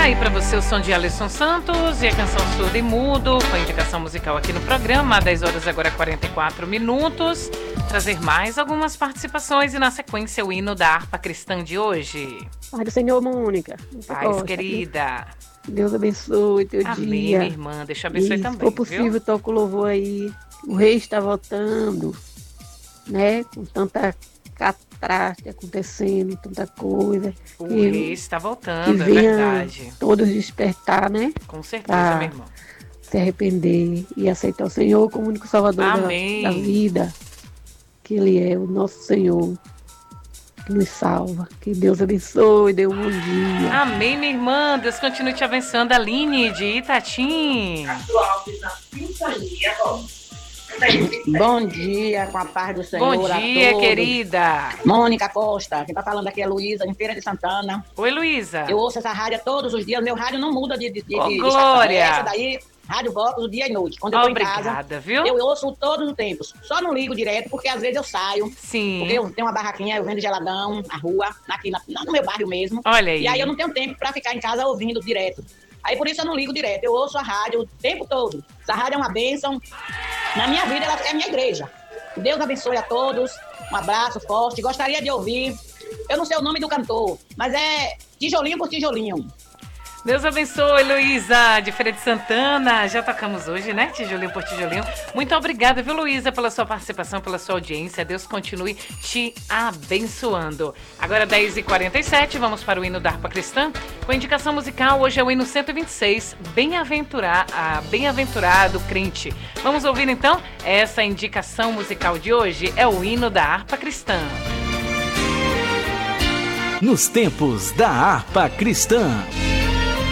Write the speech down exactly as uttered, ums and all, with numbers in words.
Tá aí pra você o som de Alisson Santos e a canção Surdo e Mudo, com a indicação musical aqui no programa, às dez horas agora quarenta e quatro minutos. Trazer mais algumas participações e na sequência o hino da harpa cristã de hoje. Pai do Senhor, Mônica. Paz, Costa, querida. Deus abençoe teu Amém, dia. minha irmã. Deixa eu abençoe e, também, se for possível, viu? toca o louvor aí. O rei está voltando, né? Com tanta catraste acontecendo, tanta coisa. O que, rei está voltando, que é venha verdade. todos despertar, né? Com certeza, pra meu irmão. se arrepender e aceitar o Senhor como único Salvador da, da vida. Que Ele é o nosso Senhor, que nos salva. Que Deus abençoe, dê um bom dia. Amém, minha irmã. Deus continue te abençoando. Aline de Itatim. Bom dia, com a paz do Senhor. Bom dia, querida. Mônica Costa, quem tá falando aqui é Luísa, em Feira de Santana. Oi, Luísa. Eu ouço essa rádio todos os dias, meu rádio não muda de, de, de, oh, de Glória. Essa daí, Rádio Vox, dia e noite. Quando eu tô Obrigada, em casa, viu? eu ouço todos os tempos. Só não ligo direto, porque às vezes eu saio. Sim. Porque eu tenho uma barraquinha, eu vendo geladão na rua, aqui na, no meu bairro mesmo. Olha aí. E aí eu não tenho tempo pra ficar em casa ouvindo direto. Aí por isso eu não ligo direto, eu ouço a rádio o tempo todo. Essa rádio é uma bênção. Na minha vida, ela é a minha igreja. Deus abençoe a todos. Um abraço forte. Gostaria de ouvir. Eu não sei o nome do cantor, mas é Tijolinho por Tijolinho. Deus abençoe, Luísa, de Feira de Santana. Já tocamos hoje, né? Tijolinho por tijolinho. Muito obrigada, viu, Luísa, pela sua participação, pela sua audiência. Deus continue te abençoando. Agora, dez e quarenta e sete, vamos para o hino da harpa cristã. Com a indicação musical, hoje é o hino cento e vinte e seis, Bem-aventura, ah, Bem-aventurado Crente. Vamos ouvir, então? Essa indicação musical de hoje é o hino da harpa cristã. Nos tempos da harpa cristã.